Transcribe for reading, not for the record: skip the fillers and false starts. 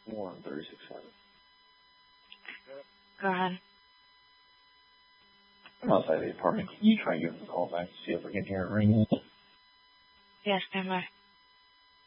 136.7. Go ahead. I'm outside the apartment. Can you try and give us a call back to see if we can hear it ringing? Yes, stand by.